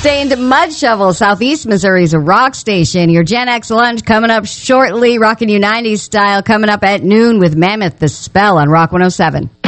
Bloodstained Mud Shovel, Southeast Missouri's rock station. Your Gen X lunch coming up shortly. Rockin' You 90s style coming up at noon with Mammoth the Spell on Rock 107.